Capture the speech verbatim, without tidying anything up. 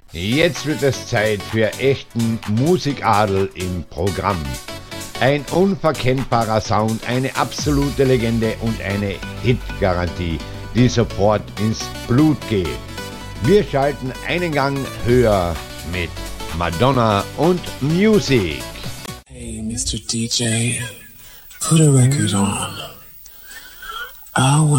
Jetzt wird es Zeit für echten Musikadel im Programm. Ein unverkennbarer Sound, eine absolute Legende und eine Hitgarantie, die sofort ins Blut geht. Wir schalten einen Gang höher mit Madonna und Music. Hey, Mister D J, put a record on. I want